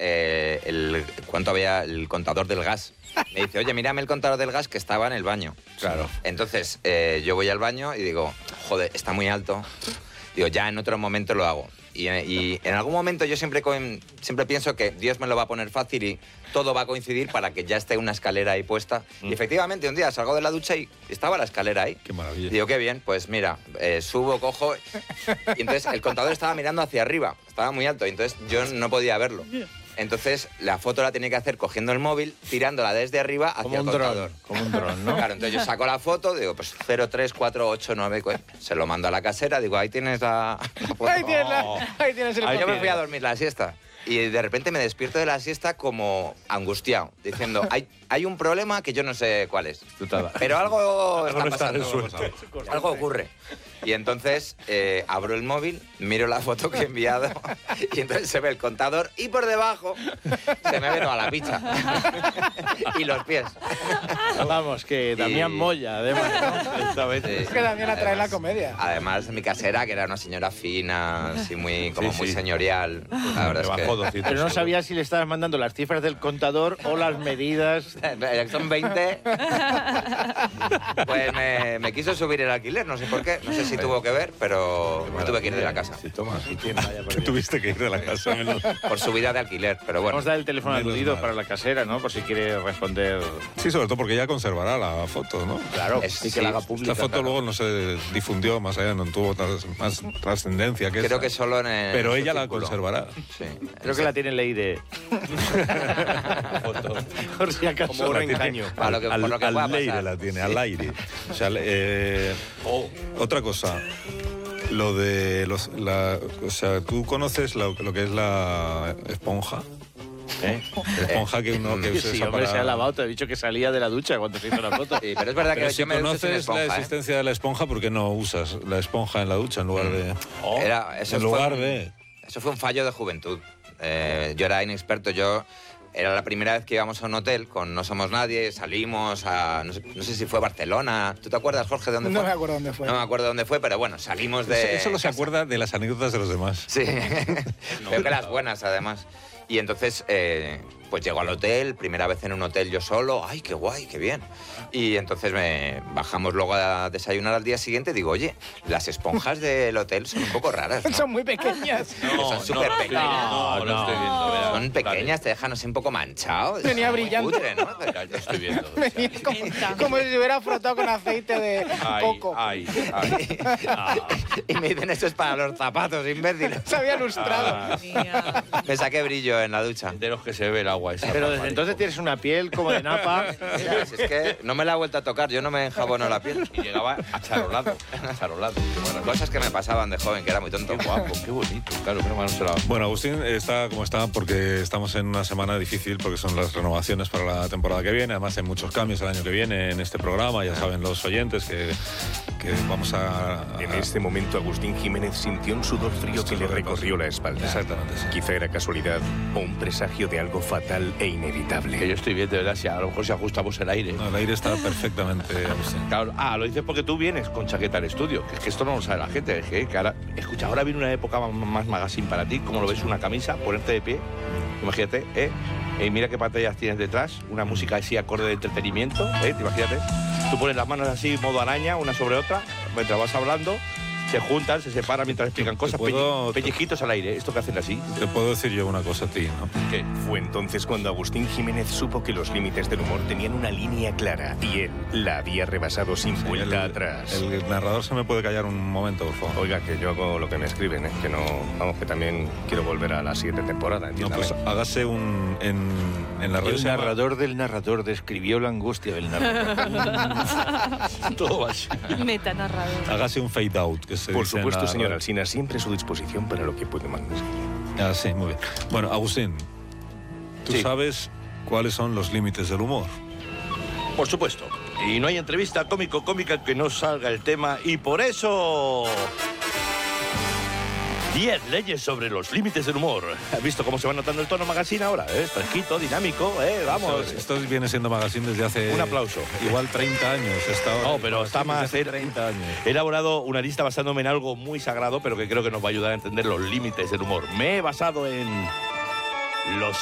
cuánto había el contador del gas. Me dice, oye, mírame el contador del gas que estaba en el baño. Claro. Entonces, yo voy al baño y digo, joder, está muy alto. Digo, ya en otro momento lo hago. Y en algún momento yo siempre pienso que Dios me lo va a poner fácil y todo va a coincidir para que ya esté una escalera ahí puesta. Y efectivamente, un día salgo de la ducha y estaba la escalera ahí. Qué maravilla. Digo, qué bien, pues mira, subo, cojo... Y entonces el contador estaba mirando hacia arriba, estaba muy alto, y entonces yo no podía verlo. Entonces la foto la tenía que hacer cogiendo el móvil, tirándola desde arriba hacia el contador. Como un dron, ¿no? Claro, entonces yo saco la foto, digo, pues 03489, se lo mando a la casera, digo, ahí tienes la foto. Ahí tienes el Yo me fui a dormir la siesta y de repente me despierto de la siesta como angustiado, diciendo, hay un problema que yo no sé cuál es. Pero algo está pasando. Algo ocurre. Y entonces abro el móvil, miro la foto que he enviado y entonces se ve el contador y por debajo se me ve toda la picha. Y los pies. Vamos, que Damián Moya, además, ¿no? Es que Damián atrae la comedia. Además, mi casera, que era una señora fina, así muy señorial. La verdad es que... Pero no sabía si le estabas mandando las cifras del contador o las medidas. Son 20. Pues me quiso subir el alquiler, no sé por qué. No sé si tuvo que ver, pero me tuve que ir de la casa. Sí, toma. ¿Qué tuviste que ir de la casa? Por subida de alquiler, pero bueno. Vamos a dar el teléfono aludido para la casera, ¿no? Por si quiere responder. Sí, sobre todo porque ella conservará la foto, ¿no? Claro, y que la haga pública. Esta foto luego no se difundió más allá, no tuvo más trascendencia que Creo esa. que solo en el... Pero ella la círculo. conservará. Sí. Creo que la tiene en ley de... Por si acaso. Como un reengaño. Por lo que pueda al aire pasar. la tiene, al aire. O sea, otra cosa. Lo de o sea, ¿tú conoces lo que es la esponja? La esponja que uno que Sí, hombre, se ha lavado. Te he dicho que salía de la ducha cuando se hizo la foto. Sí, pero es verdad Pero que si yo me ducho sin conoces esponja, la existencia de la esponja, ¿por qué no usas la esponja en la ducha en lugar de...? Eso fue un fallo de juventud. Yo era inexperto, era la primera vez que íbamos a un hotel con No Somos Nadie, salimos a... No sé si fue Barcelona. ¿Tú te acuerdas, Jorge, de dónde fue? No me acuerdo dónde fue. No me acuerdo dónde fue, pero bueno, salimos de... Eso no se acuerda de las anécdotas de los demás. Sí, creo que las buenas, además. Y entonces, pues llego al hotel, primera vez en un hotel yo solo. ¡Ay, qué guay, qué bien! Y entonces bajamos luego a desayunar al día siguiente. Digo, oye, las esponjas del hotel son un poco raras, ¿no? Son muy pequeñas. Son súper pequeñas. No, lo estoy viendo. Son pequeñas, te dejan así un poco manchado. Venía Muy brillante. cutre, ¿no? Ya estoy viendo. Venía como si se hubiera frotado con aceite de coco. Y me dicen, esto es para los zapatos, imbéciles. Se había lustrado. Me saqué brillo en la ducha. De los que se ve el agua esa. Pero desde entonces tienes una piel como de napa. Mira, si es que no me la he vuelto a tocar, yo no me enjabono la piel. Y llegaba acharolado. Cosas que me pasaban de joven, que era muy tonto. Qué guapo, qué bonito. Claro, menos mal no se la... Bueno, Agustín está como está porque estamos en una semana difícil porque son las renovaciones para la temporada que viene. Además hay muchos cambios el año que viene en este programa. Ya saben los oyentes que vamos a... En este momento Agustín Jiménez sintió un sudor frío que le recorrió la espalda. Exactamente, sí. Quizá era casualidad o un presagio de algo fatal e Que inevitable. yo estoy bien, de verdad, si a lo mejor si ajustamos el aire. No, el aire está perfectamente, Agustín. Claro, lo dices porque tú vienes con chaqueta al estudio, que es que esto no lo sabe la gente, es que ahora, escucha, ahora viene una época más magazine para ti, como lo ves, una camisa, ponerte de pie, imagínate, mira qué pantallas tienes detrás, una música así acorde de entretenimiento, imagínate, tú pones las manos así, modo araña, una sobre otra, mientras vas hablando, se juntan, se separan mientras explican cosas, pellizquitos al aire, esto que hacen así. Te puedo decir yo una cosa a ti, ¿no? ¿Qué? Fue entonces cuando Agustín Jiménez supo que los límites del humor tenían una línea clara y él la había rebasado sin vuelta atrás. El narrador se me puede callar un momento, por favor. Oiga, que yo hago lo que me escriben, que no... Vamos, que también quiero volver a la siguiente temporada, No, entiéndame. pues hágase en la radio. El narrador del narrador describió la angustia del narrador. Todo va así. Metanarrador. Hágase un fade out. Que se Por dice en supuesto, la señor radio. Alsina, siempre a su disposición para lo que puede mandar. Ah, sí, muy bien. Bueno, Agustín, ¿tú sabes cuáles son los límites del humor? Por supuesto. Y no hay entrevista cómica que no salga el tema, y por eso... 10 leyes sobre los límites del humor. ¿Has visto cómo se va notando el tono magazine ahora? Fresquito, dinámico, vamos. Esto viene siendo magazine desde hace... Un aplauso. Igual 30 años. No, pero está más... Desde hace 30 años. He elaborado una lista basándome en algo muy sagrado, pero que creo que nos va a ayudar a entender los límites del humor. Me he basado en los